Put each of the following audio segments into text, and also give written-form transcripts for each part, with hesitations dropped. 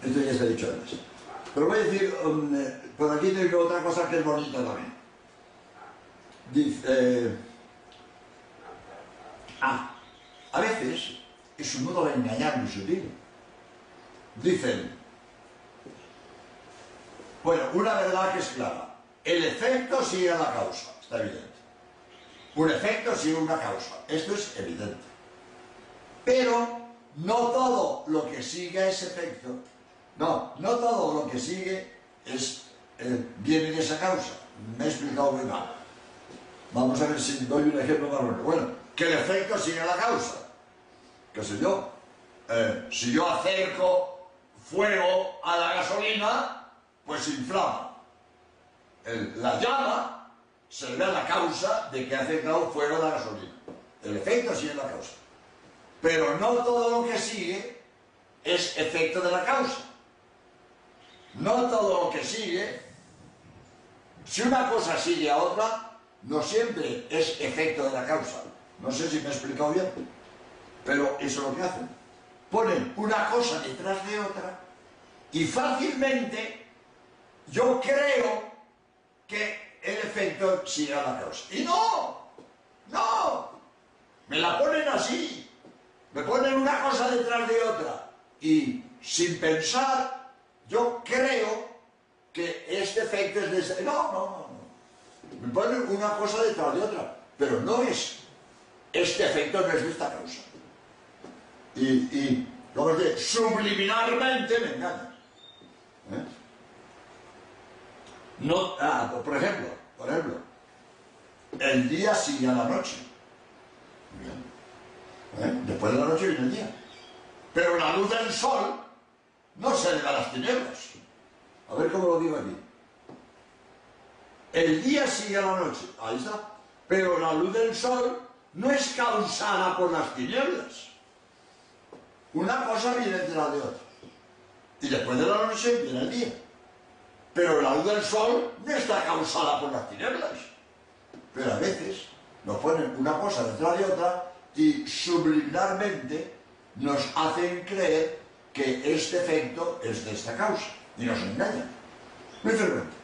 Esto ya se ha dicho antes. Pero voy a decir, por aquí tengo otra cosa que es bonita también. Dice... a veces es un modo de engañar muy sutil. Dicen, bueno, una verdad que es clara. El efecto sigue a la causa, está evidente. Un efecto sigue una causa, esto es evidente. Pero no todo lo que sigue a ese efecto, no todo lo que sigue viene de esa causa. Me he explicado muy mal. Vamos a ver si doy un ejemplo más bueno. Bueno, que el efecto sigue a la causa. ¿Qué sé yo? Si yo acerco fuego a la gasolina, pues se inflama. La llama se ve a la causa de que ha acercado fuego a la gasolina. El efecto sigue la causa. Pero no todo lo que sigue es efecto de la causa. No todo lo que sigue, si una cosa sigue a otra, no siempre es efecto de la causa. No sé si me he explicado bien, pero eso es lo que hacen. Ponen una cosa detrás de otra y fácilmente yo creo que el efecto sigue a la causa. Y no, me la ponen así. Me ponen una cosa detrás de otra y sin pensar yo creo que este efecto es de ese... No. Me ponen una cosa detrás de otra, pero no es. Este efecto no es de esta causa. Y como es subliminalmente me engañan. No, por ejemplo, el día sigue a la noche. Bien. Después de la noche viene el día. Pero la luz del sol no se debe a las tinieblas. A ver cómo lo digo aquí. El día sigue a la noche, ahí está. Pero la luz del sol no es causada por las tinieblas. Una cosa viene detrás de otra. Y después de la noche viene el día. Pero la luz del sol no está causada por las tinieblas. Pero a veces nos ponen una cosa detrás de otra y subliminalmente nos hacen creer que este efecto es de esta causa. Y nos engañan. Muy frecuente.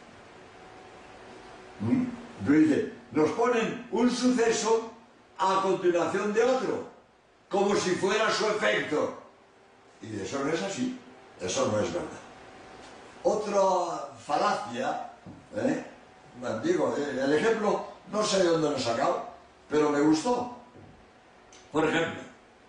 Dice, nos ponen un suceso a continuación de otro, como si fuera su efecto. Y eso no es así. Eso no es verdad. Otra falacia, digo, el ejemplo no sé de dónde lo he sacado, pero me gustó. Por ejemplo,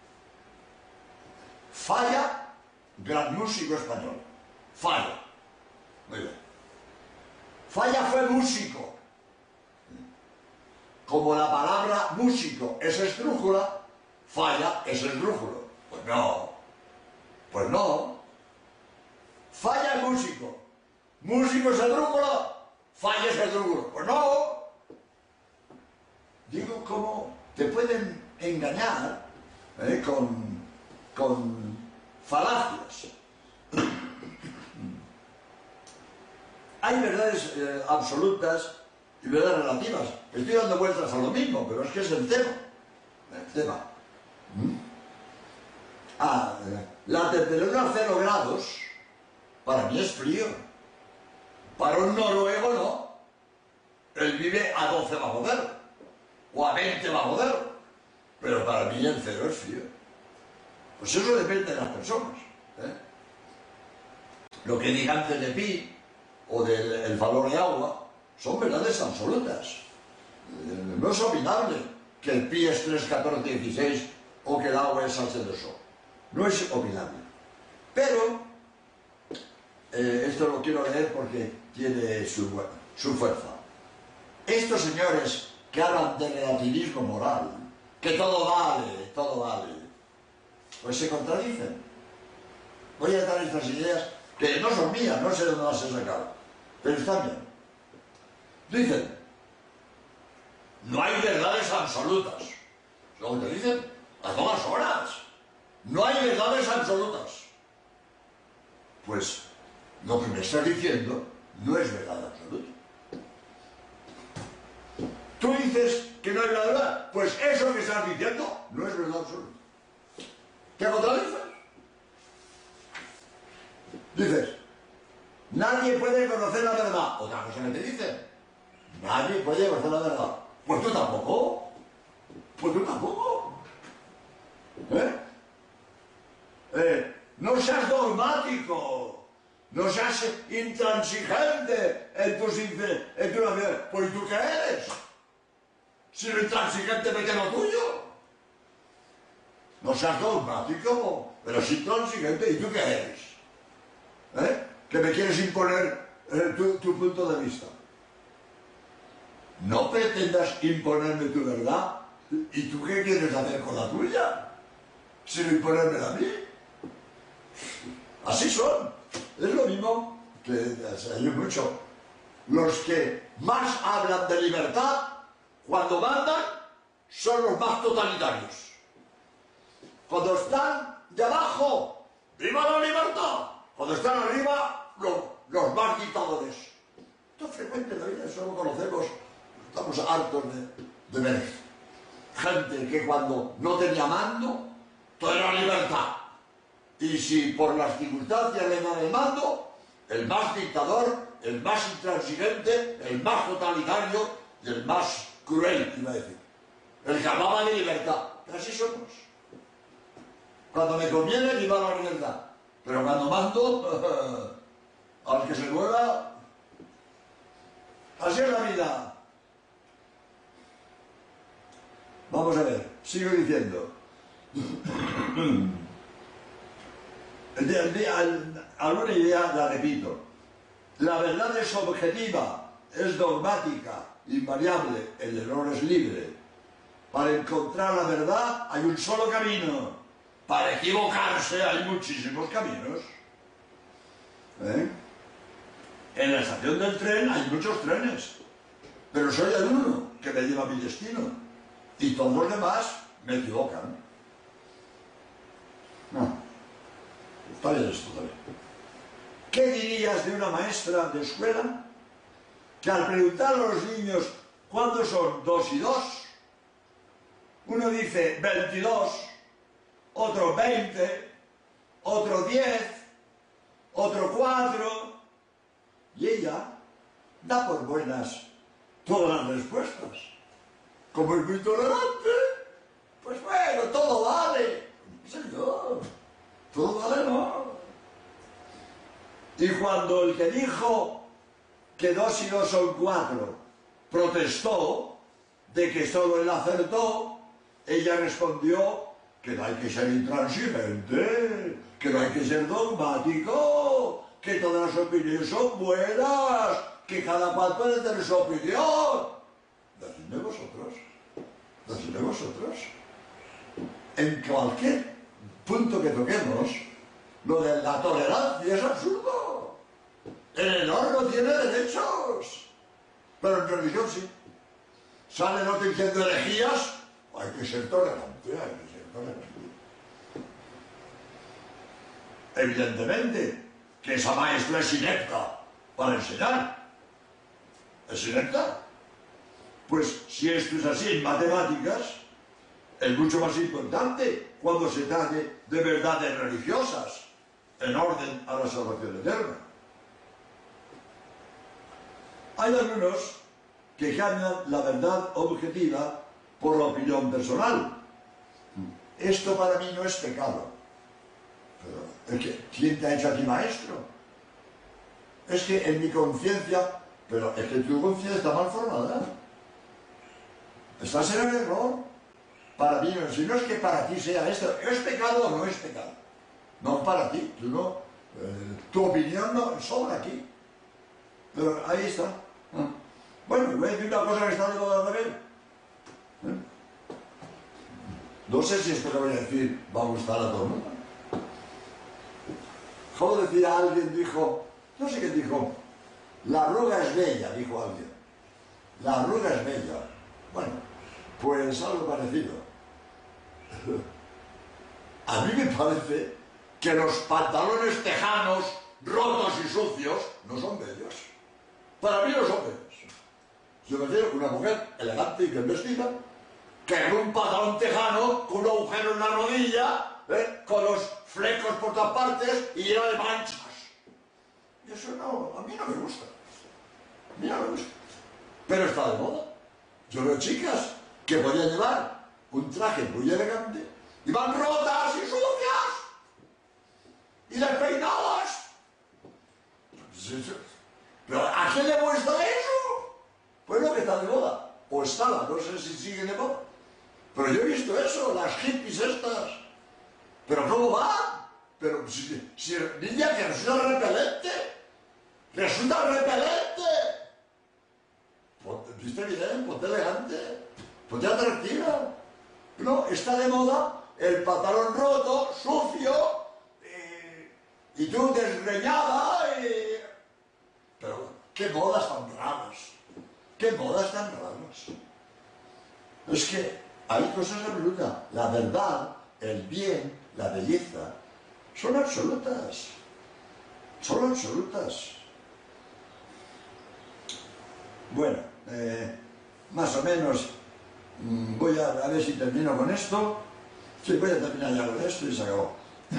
Falla, gran músico español. Falla. Muy bien. Falla fue músico. Como la palabra músico es esdrújula, Falla es esdrújulo. Pues no. Pues no. Falla es músico. Músico es esdrújulo, Falla es esdrújulo. Pues no. Digo, ¿cómo te pueden engañar con falacias? Hay verdades absolutas y verdades relativas. Estoy dando vueltas a lo mismo, pero es que es el tema. La temperatura a 0 grados para mí es frío. Para un noruego no. Él vive a 12 bajo cero o a 20 bajo cero. Pero para mí el 0 es frío. Pues eso depende de las personas. Lo que diga antes de pi o del valor de agua son verdades absolutas. No es opinable que el pi es 3,14,16 o que el agua es H2O. No es opinable. Pero esto lo quiero leer porque tiene su fuerza. Estos señores que hablan de relativismo moral, que todo vale, pues se contradicen. Voy a dar estas ideas que no son mías, no sé de dónde las he sacado, pero están bien. Dicen, no hay verdades absolutas. Lo que dicen a todas horas. No hay verdades absolutas. Pues lo que me estás diciendo no es verdad absoluta. Tú dices que no hay verdad, pues eso que estás diciendo no es verdad absoluta. ¿Te contradices? Dices, nadie puede conocer la verdad. Otra cosa que te dicen, nadie puede conocer la verdad. Pues tú tampoco. Pues tú tampoco. No seas dogmático. No seas intransigente en tu vida. Pues ¿tú qué eres? Si lo intransigente vete lo tuyo. No seas dogmático, pero sí intransigente. ¿Y tú qué eres? Que me quieres imponer tu punto de vista. No pretendas imponerme tu verdad. ¿Y tú qué quieres hacer con la tuya? Sino imponérmela a mí. Así son. Es lo mismo que hay mucho. Los que más hablan de libertad, cuando mandan, son los más totalitarios. Cuando están de abajo, ¡viva la libertad! Cuando están arriba, los más dictadores. Esto es frecuente en la vida, eso lo conocemos. Estamos hartos de ver gente que cuando no tenía mando, todo era libertad. Y si por las circunstancias le dan el mando, el más dictador, el más intransigente, el más totalitario y el más cruel, iba a decir. El que hablaba de libertad. Así somos. Cuando me conviene, viva la libertad. Pero cuando mando, al que se mueva, así es la vida. Vamos a ver, sigo diciendo. Alguna idea la repito. La verdad es objetiva, es dogmática, invariable, el error es libre. Para encontrar la verdad hay un solo camino. Para equivocarse hay muchísimos caminos. En la estación del tren hay muchos trenes, pero soy el uno que me lleva a mi destino. Y todos los demás me equivocan. No. Está bien esto también. ¿Qué dirías de una maestra de escuela que al preguntar a los niños cuándo son 2 y 2, uno dice 22, otro 20, otro 10, otro 4, y ella da por buenas todas las respuestas? Como es muy tolerante, pues bueno, todo vale. Señor, todo vale, ¿no? Y cuando el que dijo que 2 y 2 son 4 protestó de que solo él acertó, ella respondió que no hay que ser intransigente, que no hay que ser dogmático, que todas las opiniones son buenas, que cada cual puede tener su opinión. Decidme vosotros. Decidme vosotros. En cualquier punto que toquemos, lo de la tolerancia es absurdo. El honor no tiene derechos. Pero en religión sí. Salen otros diciendo herejías, hay que ser tolerante, hay que ser tolerante. Evidentemente que esa maestra es inepta para enseñar. ¿Es inepta? Pues si esto es así en matemáticas, es mucho más importante cuando se trate de verdades religiosas, en orden a la salvación eterna. Hay algunos que cambian la verdad objetiva por la opinión personal. Esto para mí no es pecado. Pero es que, ¿quién te ha hecho a ti maestro? Es que en mi conciencia, pero es que tu conciencia está mal formada. Estás en el error. Para mí, si no es que para ti sea esto, ¿es pecado o no es pecado? No para ti, tú no. Tu opinión no sobra aquí. Pero ahí está. Bueno, voy a decir una cosa que está de moda también. No sé si esto que voy a decir va a gustar a todo el mundo. Como decía alguien, dijo, no sé qué dijo, la arruga es bella, dijo alguien. La arruga es bella. Bueno, pues algo parecido. A mí me parece que los pantalones tejanos, rotos y sucios, no son bellos. Para mí no son bellos. Yo me refiero a una mujer elegante y bien vestida, que en un pantalón tejano, con un agujero en la rodilla, con los flecos por todas partes y lleno de manchas. Eso no, a mí no me gusta. A mí no me gusta. Pero está de moda. Yo veo chicas que podían llevar un traje muy elegante y van rotas y sucias y despeinadas. ¿Pero a quién le muestra eso? Pues lo que está de moda. O estaba, no sé si sigue de moda. Pero yo he visto eso, las hippies estas. ¿Pero cómo van? Pero si niña, que resulta repelente. ¡Resulta repelente! Viste bien, ponte elegante, ponte atractiva. No, está de moda el pantalón roto, sucio, y tú desgreñada. Pero qué modas tan raras, qué modas tan raras. Es que hay cosas absolutas. La verdad, el bien, la belleza, son absolutas. Son absolutas. Bueno, más o menos voy a ver si termino con esto. Sí, voy a terminar ya con esto y se acabó.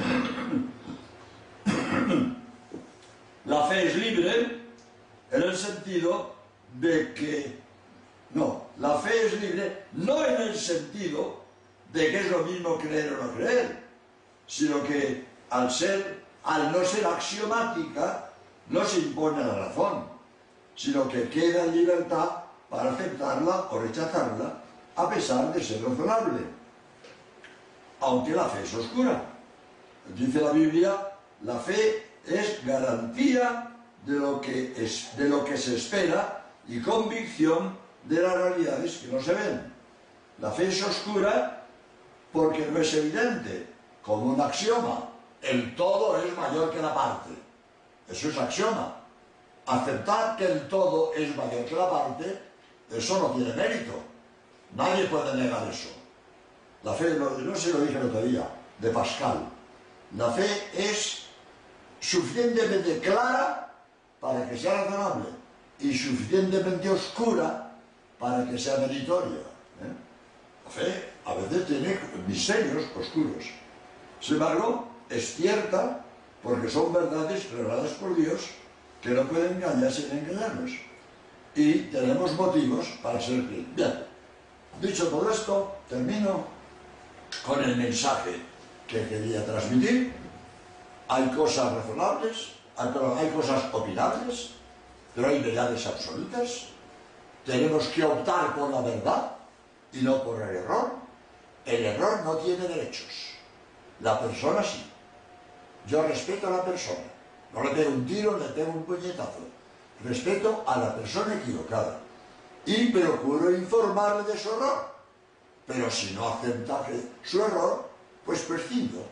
La fe es libre en el sentido de que... No, la fe es libre no en el sentido de que es lo mismo creer o no creer, sino que al no ser axiomática, no se impone la razón, sino que queda en libertad para aceptarla o rechazarla a pesar de ser razonable, aunque la fe es oscura. Dice la Biblia, la fe es garantía de lo que se espera y convicción de las realidades que no se ven. La fe es oscura porque no es evidente, como un axioma. El todo es mayor que la parte. Eso es axioma. Aceptar que el todo es mayor que la parte, eso no tiene mérito. Nadie puede negar eso. La fe, no se lo dije el otro día, de Pascal. La fe es suficientemente clara para que sea razonable y suficientemente oscura para que sea meritoria. La fe a veces tiene misterios oscuros. Sin embargo, es cierta porque son verdades reveladas por Dios que no pueden engañarse ni engañarnos. Y tenemos motivos para ser creyentes. Bien, dicho todo esto, termino con el mensaje que quería transmitir. Hay cosas razonables, hay cosas opinables, pero hay verdades absolutas. Tenemos que optar por la verdad y no por el error. El error no tiene derechos. La persona sí. Yo respeto a la persona. No le pego un tiro, le pego un puñetazo. Respeto a la persona equivocada. Y procuro informarle de su error. Pero si no acepta su error, pues prescindo.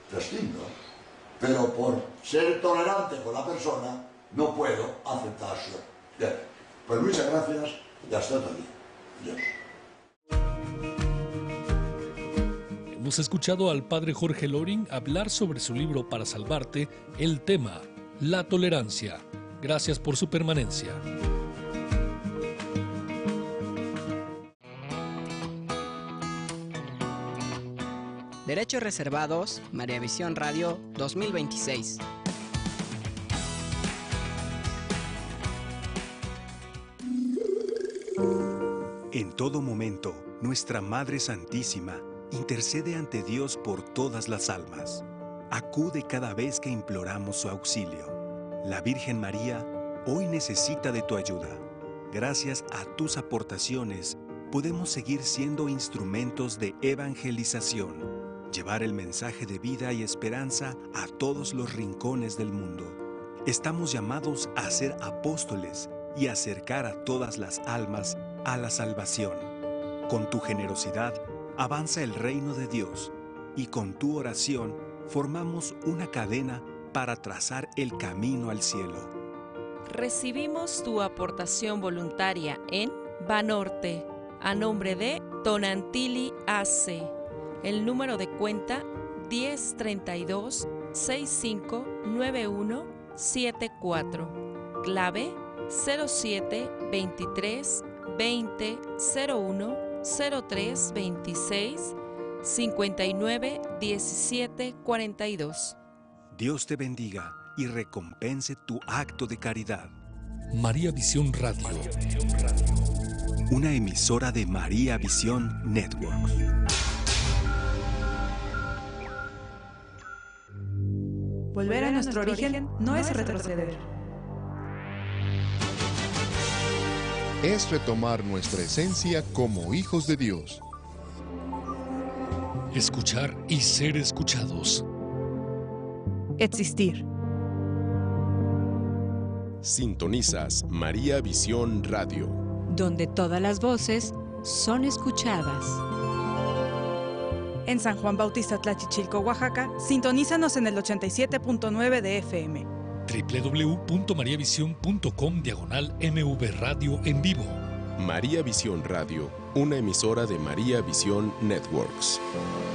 Pero por ser tolerante con la persona, no puedo aceptar su error. Bien, pues muchas gracias y hasta otro día. Adiós. Hemos escuchado al padre Jorge Loring hablar sobre su libro Para Salvarte, el tema, la tolerancia. Gracias por su permanencia. Derechos reservados, María Visión Radio 2026. En todo momento, nuestra Madre Santísima intercede ante Dios por todas las almas. Acude cada vez que imploramos su auxilio. La Virgen María hoy necesita de tu ayuda. Gracias a tus aportaciones, podemos seguir siendo instrumentos de evangelización, llevar el mensaje de vida y esperanza a todos los rincones del mundo. Estamos llamados a ser apóstoles y acercar a todas las almas a la salvación. Con tu generosidad, avanza el reino de Dios y con tu oración formamos una cadena para trazar el camino al cielo. Recibimos tu aportación voluntaria en Banorte, a nombre de Tonantili AC. El número de cuenta 1032-659174. Clave 0723 20 01 03 26 59 17 42. Dios te bendiga y recompense tu acto de caridad. María Visión Radio. Una emisora de María Visión Network. Volver a nuestro origen no es retroceder. Es retomar nuestra esencia como hijos de Dios. Escuchar y ser escuchados. Existir. Sintonizas María Visión Radio, donde todas las voces son escuchadas. En San Juan Bautista Tlachichilco, Oaxaca, sintonízanos en el 87.9 de FM. www.mariavision.com/MV Radio en vivo. María Visión Radio, una emisora de María Visión Networks.